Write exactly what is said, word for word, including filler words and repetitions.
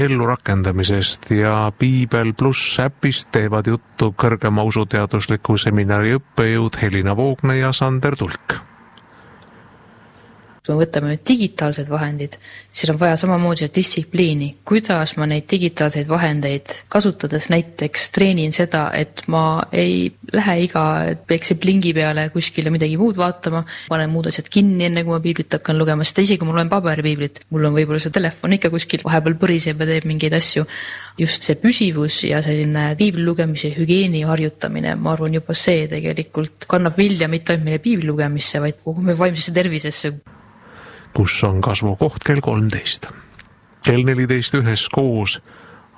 ellurakendamisest ja Piibel pluss äpist teevad juttu kõrgema usuteadusliku seminari õppejõud Helina Voogne ja Sander Tulk. Kui me võtame nüüd digitaalsed vahendid, siis on vaja samamoodi distsipliini, kuidas ma neid digitaalseid vahendeid kasutades näiteks treenin seda, et ma ei lähe iga peekse plingi peale kuskile midagi muud vaatama, panen muud asjad kinni enne, kui ma piiblit hakkan lugema, sest isi, kui mul on paberipiiblit, mul on võib-olla see telefon ikka kuskil vahepeal põriseb ja teeb mingeid asju. Just see püsivus ja selline piibli lugemise hügieeni harjutamine, ma arvan juba see tegelikult kannab vilja mitte ainult meile piibli lugemisse, vaid kogu meie vaimsesse tervisesse. Kus on kasvukoht kell kolmteist. Kell neliteist ühes koos